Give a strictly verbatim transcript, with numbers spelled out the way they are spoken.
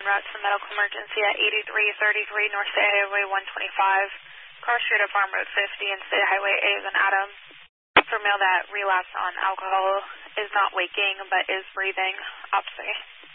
Route to medical emergency at eighty-three thirty-three North State Highway one twenty-five, cross street of Farm Road fifty and State Highway A is an Adams. For male that relapsed on alcohol is not waking but is breathing. Op three.